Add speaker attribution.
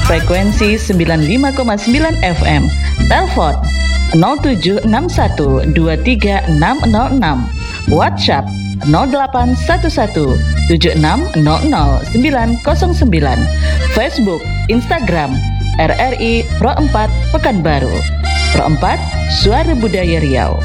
Speaker 1: frekuensi 95,9 FM. Telepon 0761236006. WhatsApp 081176000909. Facebook, Instagram RRI Pro 4 Pekanbaru. Pro 4 Suara Budaya Riau.